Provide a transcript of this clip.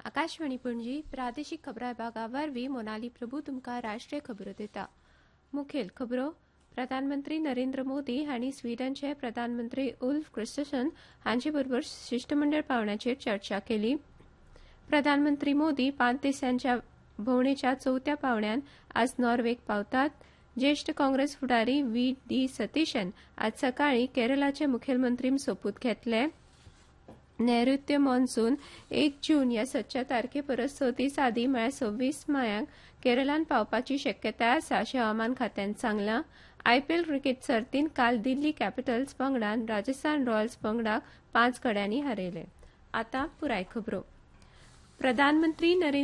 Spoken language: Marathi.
आकाशवाणी पणजी प्रादेशीक खबरां विभागा वरवीं मोनाली प्रभू तुमकां राष्ट्रीय खबरो दिता. मुखेल खबरो. प्रधानमंत्री नरेंद्र मोदी हांणी स्वीडनचे प्रधानमंत्री उल्फ क्रिस्टसन हांचे बरोबर शिष्टमंडळ पावण्याचेर चर्चा केली. प्रधानमंत्री मोदी 5 दिसांच्या भोंवडेच्या 4थ्या पावण्यान आज नॉर्वेक पावतात. ज्येष्ठ काँग्रेस फुडारी व्ही.डी. सतीशन आज सकाळीं केरळाचे मुखेलमंत्री सोपूत घेतले. नैऋत्य मॉन्सून 1 जून ह्या सदच्या तारखे परस 6 दीस आदीं म्हळ्यार 26 मायांक केरळांत पावपाची शक्यताय आसा अशें हवामान खात्यान सांगलां. आयपीएल क्रिकेट सर्तींत काल दिल्ली कॅपिटल्स पंगडान राजस्थान रॉयल्स पंगडाक 5 गड्यांनी हारयले. आतां पुराय खबरो. प्रधानमंत्री नरेंद्र